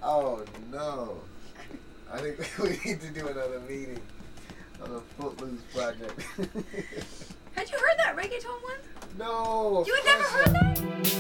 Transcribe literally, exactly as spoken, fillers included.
Oh no. I think we need to do another meeting on the Footloose project. Had you heard that reggaeton one? No. You had never heard that?